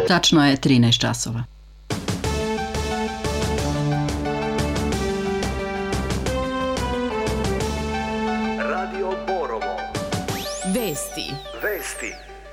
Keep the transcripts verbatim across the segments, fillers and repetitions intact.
Tačno je trinaest časova. Radio Borovo. Vesti. Vesti.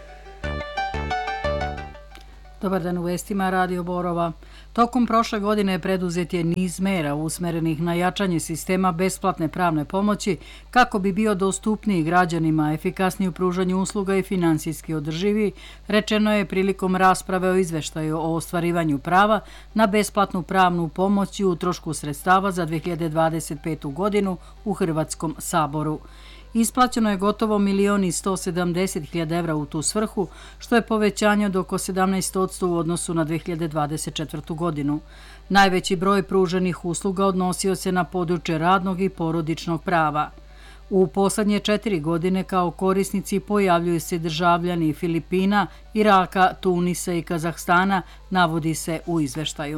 Dobar dan u vestima Radio Borova. Tokom prošle godine preduzet je niz mera usmerenih na jačanje sistema besplatne pravne pomoći kako bi bio dostupniji građanima, efikasniji u pružanju usluga i finansijski održivi, rečeno je prilikom rasprave o izveštaju o ostvarivanju prava na besplatnu pravnu pomoć i utrošku sredstava za dve hiljade dvadeset petu godinu u Hrvatskom saboru. Isplaćeno je gotovo milion i sto sedamdeset hiljada evra u tu svrhu, što je povećanje od oko sedamnaest posto u odnosu na dve hiljade dvadeset četvrtu godinu. Najveći broj pruženih usluga odnosio se na područje radnog i porodičnog prava. U poslednje četiri godine kao korisnici pojavljuju se državljani Filipina, Iraka, Tunisa i Kazahstana, navodi se u izveštaju.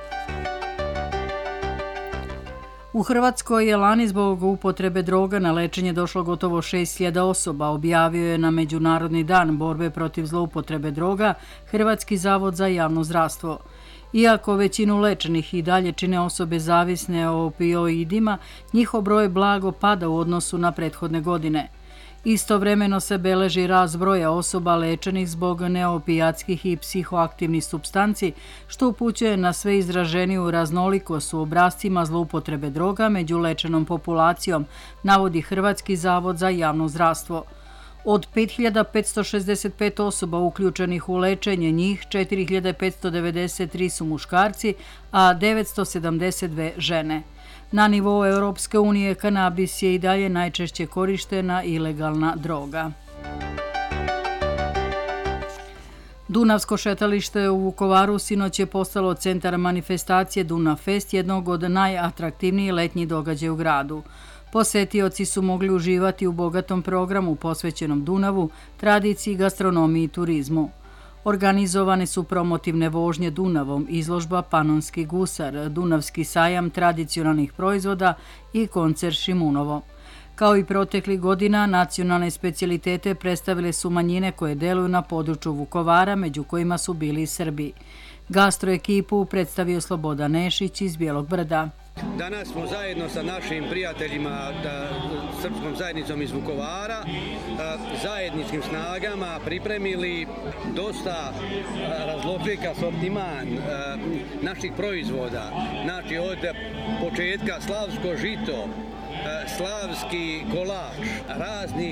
U Hrvatskoj je lani zbog upotrebe droga na lečenje došlo gotovo šest hiljada osoba, objavio je na Međunarodni dan borbe protiv zloupotrebe droga Hrvatski zavod za javno zdravstvo. Iako većinu lečenih i dalje čine osobe zavisne o opioidima, njihov broj blago pada u odnosu na prethodne godine. Istovremeno se beleži rast broja osoba lečenih zbog neopijatskih i psihoaktivnih supstanci, što upućuje na sve izraženiju raznolikost u obrascima zloupotrebe droga među lečenom populacijom, navodi Hrvatski zavod za javno zdravstvo. Od pet hiljada petsto šezdeset pet osoba uključenih u lečenje, njih četiri hiljade petsto devedeset tri su muškarci, a devetsto sedamdeset dve žene. Na nivou Europske unije kanabis je i dalje najčešće korištena ilegalna droga. Dunavsko šetalište u Vukovaru sinoć je postalo centar manifestacije Dunav Fest, jednog od najatraktivnijih letnjih događaja u gradu. Posetioci su mogli uživati u bogatom programu posvećenom Dunavu, tradiciji, gastronomiji i turizmu. Organizovane su promotivne vožnje Dunavom, izložba Panonski gusar, Dunavski sajam tradicionalnih proizvoda i koncert Šimunovo. Kao i proteklih godina, nacionalne specijalitete predstavile su manjine koje deluju na području Vukovara, među kojima su bili i Srbi. Gastro ekipu predstavio Slobodan Nešić iz Bijelog Brda. Danas smo zajedno sa našim prijateljima, da, srpskom zajednicom iz Vukovara, zajedničkim snagama pripremili dosta razložika sortiman naših proizvoda. Znači od početka slavsko žito, slavski kolač, raznih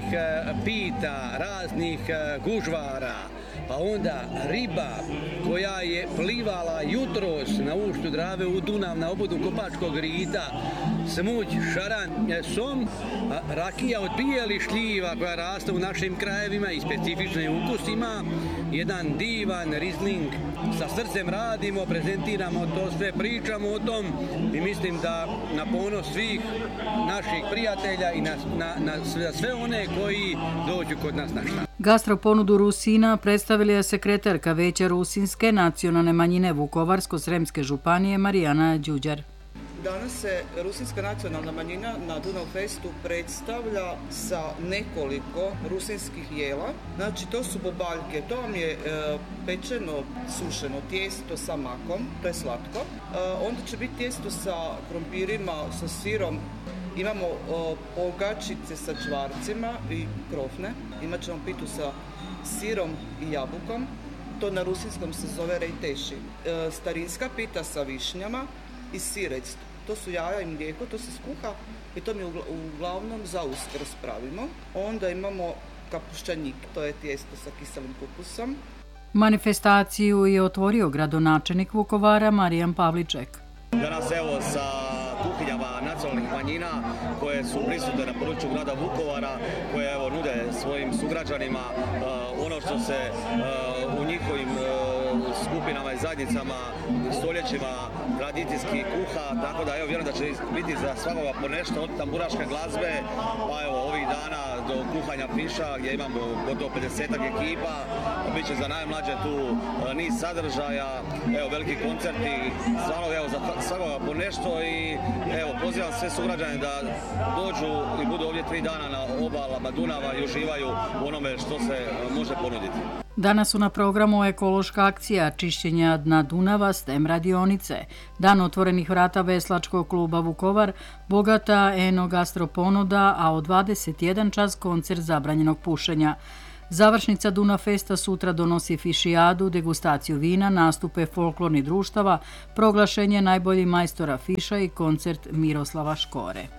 pita, raznih gužvara, pa onda riba koja je plivala jutros na uštu Drave u Dunav na obodu Kopačkog rita, smuć, šaran, som, rakija od bijelih šljiva koja raste u našim krajevima i specifičnim ukusima, jedan divan rizling. Sa srcem radimo, prezentiramo to sve, pričamo o tom i mislim da na ponos svih naših prijatelja i na, na, na sve one koji dođu kod nas na štan. Gastroponudu Rusina predstavila je sekretarka Veća Rusinske nacionalne manjine Vukovarsko-sremske županije Marijana Đuđar. Danas se Rusinska nacionalna manjina na Dunav Festu predstavlja sa nekoliko rusinskih jela. Znači to su bobaljke, to vam je e, pečeno, sušeno tijesto sa makom, to je slatko. E, onda će biti tijesto sa krompirima, sa sirom. Imamo o, pogačice sa čvarcima i krofne. Imat ćemo pitu sa sirom i jabukom. To na rusinskom se zove rejteši. E, starinska pita sa višnjama i sirec. To su jaja i mlijeko, to se skuha i to mi uglavnom za Uskrs pravimo. Onda imamo kapuščanik, to je tijesto sa kiselim kupusom. Manifestaciju je otvorio gradonačelnik Vukovara Marijan Pavliček. Danas evo sa kuhinjama nacionalnih manjina koje su prisutne na području grada Vukovara, koje evo nude svojim sugrađanima uh, ono što se uh, u njihovim uh, skupinama i zajednicama stoljećima tradicijski kuha, tako da evo vjerujem da će biti za svakoga po nešto od tamburaške glazbe, pa evo ovih dana do kuhanja fiša gdje imamo gotovo pedesetak ekipa, bit će za najmlađe tu uh, niz sadržaja, evo veliki koncerti, stvarno evo za svakoga po nešto i evo pozivam sve sugrađane da dođu i budu ovdje tri dana na obalama Dunava i uživaju u onome što se može ponuditi. Danas su na programu ekološka akcija čišćenja dna Dunava, STEM radionice, dan otvorenih vrata Veslačkog kluba Vukovar, bogata eno-gastro ponuda, a od dvadeset jedan čas koncert zabranjenog pušenja. Završnica Dunav Festa sutra donosi fišijadu, degustaciju vina, nastupe folklornih društava, proglašenje najboljih majstora fiša i koncert Miroslava Škore.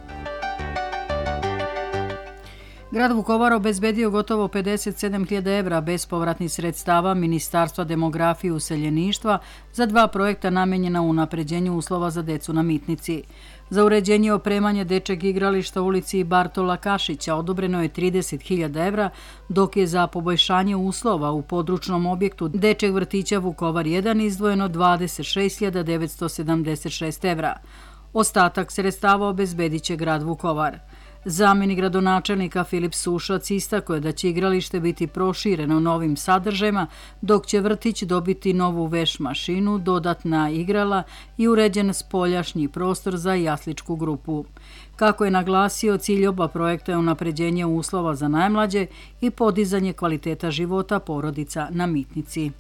Grad Vukovar obezbedio gotovo pedeset sedam hiljada evra bespovratnih sredstava Ministarstva demografije i useljeništva za dva projekta namenjena unapređenju uslova za decu na Mitnici. Za uređenje i opremanje dečeg igrališta u ulici Bartola Kašića odobreno je trideset hiljada evra, dok je za poboljšanje uslova u područnom objektu dečeg vrtića Vukovar jedan izdvojeno dvadeset šest hiljada devetsto sedamdeset šest evra. Ostatak sredstava obezbedit će grad Vukovar. Zamjenik gradonačelnika Filip Sušac istakao je da će igralište biti prošireno novim sadržajima, dok će vrtić dobiti novu veš mašinu, dodatna igrala i uređen spoljašnji prostor za jasličku grupu. Kako je naglasio, cilj oba projekta je unapređenje uslova za najmlađe i podizanje kvaliteta života porodica na Mitnici.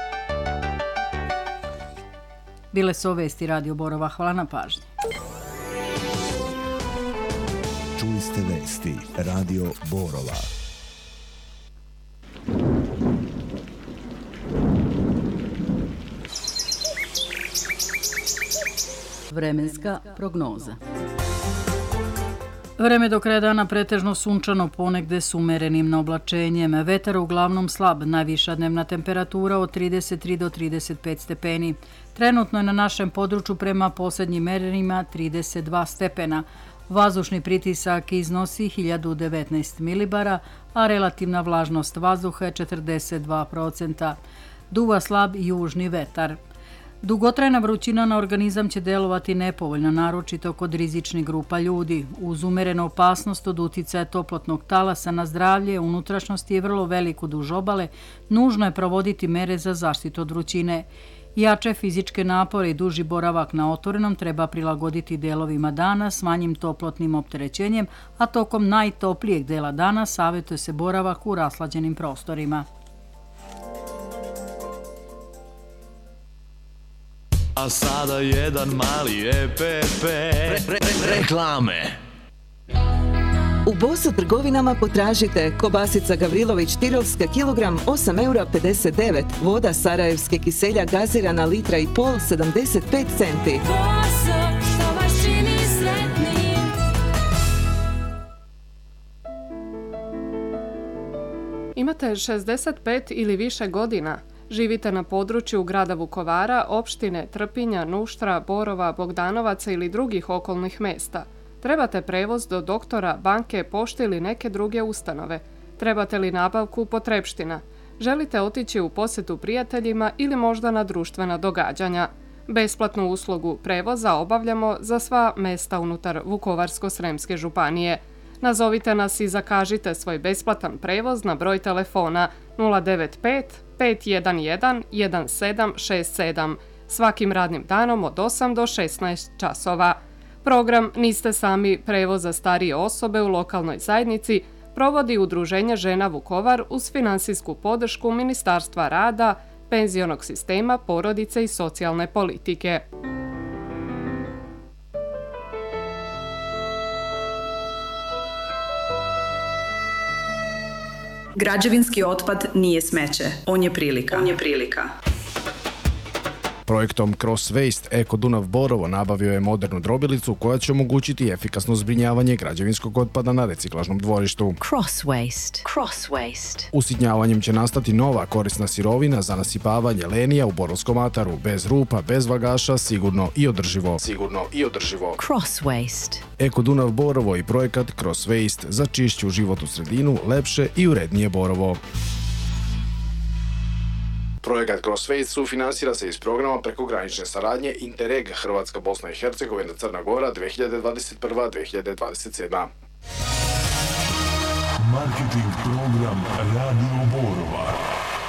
Bile su vesti Radio Borova. Hvala na pažnji. Čuli ste vesti Radio Borova. Vremenska prognoza. Vreme do kraja dana pretežno sunčano, ponegde s umerenim oblačenjem. Vetar uglavnom slab, najviša dnevna temperatura od trideset tri do trideset pet stepeni. Trenutno je na našem području prema posljednjim merenjima trideset dva stepena. Vazdušni pritisak iznosi hiljadu devetnaest milibara, a relativna vlažnost vazduha je četrdeset dva procenta. Duva slab južni vetar. Dugotrajna vrućina na organizam će delovati nepovoljno, naročito kod rizičnih grupa ljudi. Uz umerenu opasnost od uticaja toplotnog talasa na zdravlje, unutrašnjosti je vrlo veliku duž obale, nužno je provoditi mere za zaštitu od vrućine. Jače fizičke napore i duži boravak na otvorenom treba prilagoditi delovima dana s manjim toplotnim opterećenjem, a tokom najtoplijeg dela dana savjetuje se boravak u raslađenim prostorima. A sada jedan mali E P P re, re, re, reklame. U Bosu trgovinama potražite kobasica Gavrilović Tirolska kilogram osam eura pedeset devet, voda Sarajevske kiselja gazirana litra i pol sedamdeset pet centi. Boso, što vas čini sretnim. Imate šezdeset pet ili više godina? Živite na području grada Vukovara, opštine Trpinja, Nuštra, Borova, Bogdanovaca ili drugih okolnih mesta. Trebate prevoz do doktora, banke, pošte ili neke druge ustanove. Trebate li nabavku potrepština? Želite otići u posjetu prijateljima ili možda na društvena događanja? Besplatnu uslugu prevoza obavljamo za sva mesta unutar Vukovarsko-sremske županije. Nazovite nas i zakažite svoj besplatan prevoz na broj telefona nula devet pet pet jedan jedan jedan sedam šest sedam svakim radnim danom od osam do šesnaest časova. Program Niste sami, prevoz za starije osobe u lokalnoj zajednici provodi Udruženje žena Vukovar uz finansijsku podršku Ministarstva rada, penzionog sistema, porodice i socijalne politike. Građevinski otpad nije smeće, on je prilika. On je prilika. Projektom Cross Waste Eko Dunav Borovo nabavio je modernu drobilicu koja će omogućiti efikasno zbrinjavanje građevinskog otpada na reciklažnom dvorištu. Cross Waste. Cross Waste. Usitnjavanjem će nastati nova korisna sirovina za nasipavanje lenija u Borovskom ataru, bez rupa, bez vagaša, sigurno i održivo. Sigurno i održivo. Cross Waste. Eko Dunav Borovo i projekat Cross Waste za čišću životnu sredinu, lepše i urednije Borovo. Projekat Cross Waste sufinansira se iz programa prekogranične saradnje Interreg Hrvatska, Bosna i Hercegovina, Crna Gora dve hiljade dvadeset prva do dve hiljade dvadeset sedma. Marketing program Radio Borova.